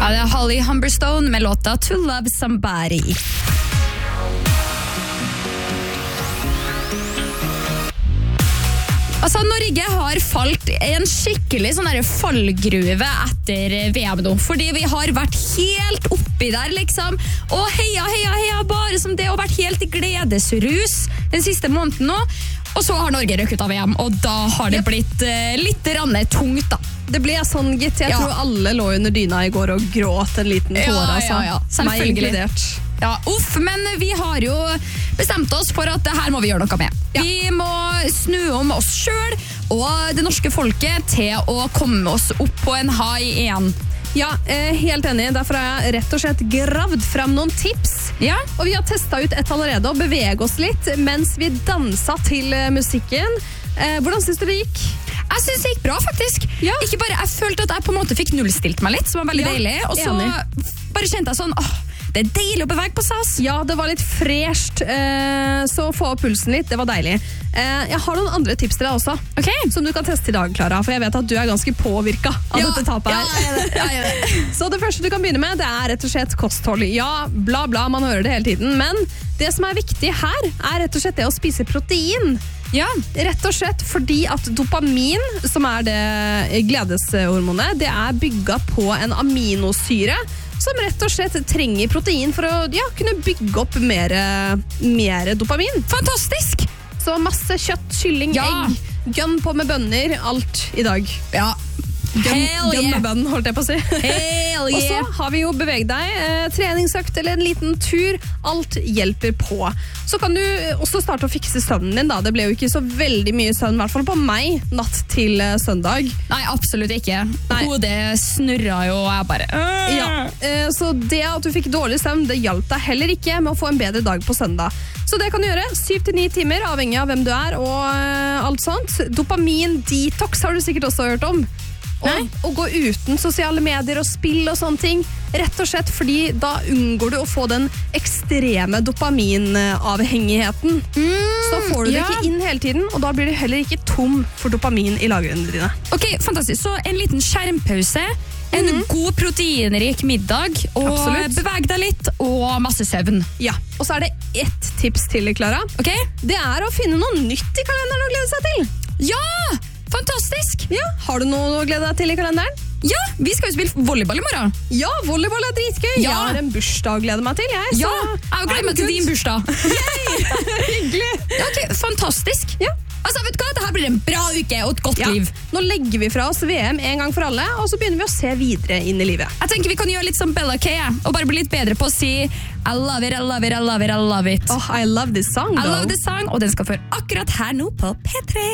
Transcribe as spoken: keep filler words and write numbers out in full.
Ja, det er Holly Humberstone med låta To Love Somebody. Altså, Norge har falt i en skikkelig sånn der fallgruve etter V M nå, fordi vi har vært helt oppi der, liksom. Og heia, heia, heia, bare som det, og vært helt i gledesrus den siste måneden nå. Og så har Norge røkket av V M, og da har det blitt uh, litt rannet tungt, da. Det ble sånn, gitt. Jeg ja. tror alle lå under dyna i går og gråt en liten tår, ja, altså. Ja, ja, selvfølgelig. Ja, uff, men vi har jo bestemt oss for at det her må vi gjøre noe med. Ja. Vi må snu om oss selv og det norske folket til å komme oss opp på en high igjen. Ja, helt enig. Derfor har jeg rett og slett gravd frem noen tips. Ja. Og vi har testet ut et allerede og bevege oss litt mens vi dansa til musikken. Hvordan synes du det gikk? Jeg synes det gikk bra, faktisk. Ja. Ikke bare, jeg følte at jeg på en måte fikk nullstilt meg litt, som var veldig ja, deilig. Og så enig. Bare kjente jeg sånn, åh, det er deilig å bevege på seg, ass. Ja, det var litt fresht, eh, så få opp pulsen litt, det var deilig. Eh, jeg har noen andre tips til deg også, okay. som du kan teste i dag, Clara, for jeg vet at du er ganske påvirket av ja, dette tapet her. Ja, jeg vet, ja, jeg vet. Så det første du kan begynne med, det er rett og slett kosthold. Ja, bla bla, man hører det hele tiden, men det som er viktig her, er rett og slett det å spise protein. Ja, rett og slett fordi at dopamin, som er det gledeshormonet, det er bygget på en aminosyre, som rett og slett trenger protein for å ja, kunne bygge opp mer, mer dopamin. Fantastisk! Så masse kjøtt, kylling, ja. egg, gønn på med bønner, alt i dag. Ja, Gønn, Hell gønn yeah. med bønn, holdt jeg på å si. Hell Og yeah. så har vi jo beveget deg, eh, treningsøkt eller en liten tur, alt hjelper på. Så kan du også starte å fikse søvnen din da, det ble jo ikke så veldig mye søvn, i hvert fall på meg, natt til eh, søndag. Nei, absolutt ikke. Nei. Hodet snurret jo, og jeg bare... Øh. Ja, eh, så det at du fikk dårlig søvn, det hjalp deg heller ikke med å få en bedre dag på søndag. Så det kan du gjøre, syv til ni timer, avhengig av hvem du er og eh, alt sånt. Dopamin-detox har du sikkert også hørt om. Og, og gå uten sosiale medier og spill og sånne ting, rett og slett fordi da unngår du å få den ekstreme dopaminavhengigheten. Mm, så får du det ja. ikke inn hele tiden, og da blir du heller ikke tom for dopamin i lagrene dine. Ok, fantastisk. Så en liten skjermpause, en mm-hmm. god proteinrik middag, og Absolutt. beveg deg litt, og masse søvn. Ja, og så er det ett tips til, Clara. Okay. Det er å finne noe nytt i kalenderen å glede seg til. Ja! Fantastisk! Ja, har du noe å glede deg til i kalenderen? Ja, vi skal jo spille volleyball i morgen. Ja, volleyball er dritgøy. Ja. Jeg har en bursdag å glede meg til, jeg. Ja, jeg gleder meg til din bursdag. Hyggelig. Ja, ok, fantastisk. Ja. Altså, vet du hva? Dette blir en bra uke og et godt ja. liv. Nå legger vi fra oss V M en gang for alle, og så begynner vi å se videre inn i livet. Jeg tenker vi kan gjøre litt som Bella K, og bare bli litt bedre på å si I love it, I love it, I love it, I love it. Oh, I love this song, I love this song, og den skal føre akkurat her nå på P tre.